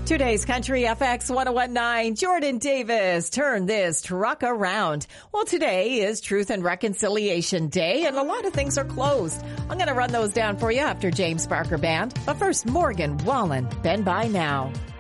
Today's Country FX 1019, Jordan Davis, turn this truck around. Well, today is Truth and Reconciliation Day, and a lot of things are closed. I'm going to run those down for you after James Barker Band. But first, Morgan Wallen, Been By Now.